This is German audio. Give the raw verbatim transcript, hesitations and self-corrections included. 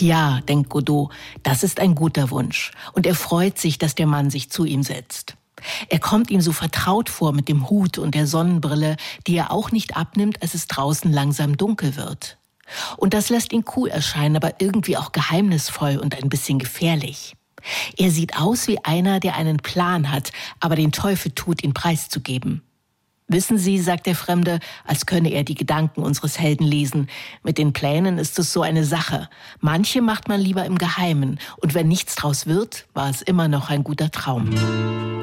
ja, denkt Godot, das ist ein guter Wunsch. Und er freut sich, dass der Mann sich zu ihm setzt. Er kommt ihm so vertraut vor mit dem Hut und der Sonnenbrille, die er auch nicht abnimmt, als es draußen langsam dunkel wird. Und das lässt ihn cool erscheinen, aber irgendwie auch geheimnisvoll und ein bisschen gefährlich. Er sieht aus wie einer, der einen Plan hat, aber den Teufel tut, ihn preiszugeben. Wissen Sie, sagt der Fremde, als könne er die Gedanken unseres Helden lesen, mit den Plänen ist es so eine Sache. Manche macht man lieber im Geheimen und wenn nichts draus wird, war es immer noch ein guter Traum.